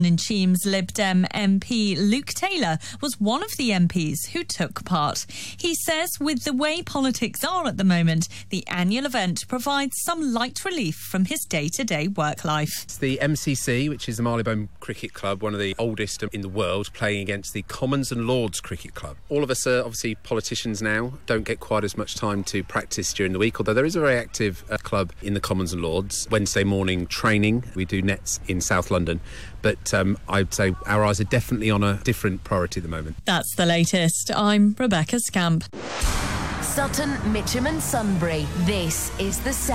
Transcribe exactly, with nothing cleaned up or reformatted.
In Cheam's Lib Dem M P Luke Taylor was one of the M Ps who took part. He says with the way politics are at the moment, the annual event provides some light relief from his day-to-day work life. It's the M C C, which is the Marylebone Cricket Club, one of the oldest in the world, playing against the Commons and Lords Cricket Club. All of us are obviously politicians now, don't get quite as much time to practice during the week, although there is a very active uh, club in the Commons and Lords. Wednesday morning training, we do nets in South London. But um, I'd say our eyes are definitely on a different priority at the moment. That's the latest. I'm Rebecca Scamp. Sutton, Mitcham and Sunbury. This is the